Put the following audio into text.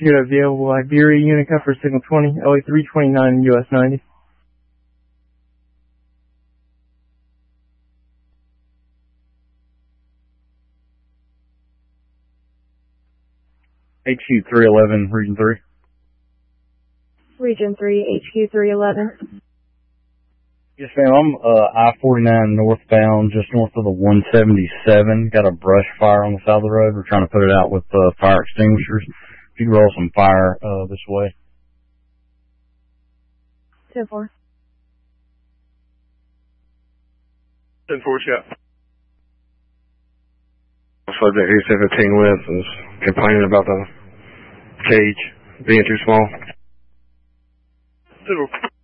you got available Iberia Unica for signal 20, LA 329 US 90. HQ 311, Region 3. Region 3, HQ 311. Yes, ma'am. I'm I-49 northbound, just north of the 177. Got a brush fire on the side of the road. We're trying to put it out with fire extinguishers. If you could roll some fire this way. 10-4. 10-4, yeah. Subject A-17 West is complaining about the cage being too small. 10-4.